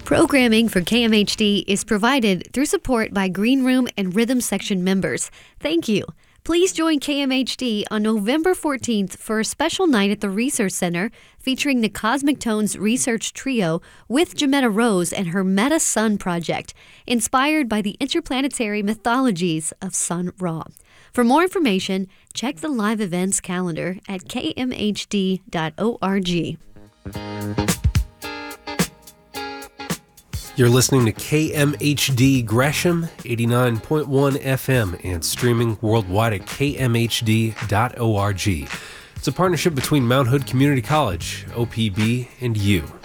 Programming for KMHD is provided through support by Green Room and Rhythm Section members. Thank you. Please join KMHD on November 14th for a special night at the Research Center featuring the Cosmic Tones Research Trio with Jametta Rose and her Meta Sun project, inspired by the interplanetary mythologies of Sun Ra. For more information, check the live events calendar at kmhd.org. You're listening to KMHD Gresham, 89.1 FM, and streaming worldwide at kmhd.org. It's a partnership between Mount Hood Community College, OPB, and you.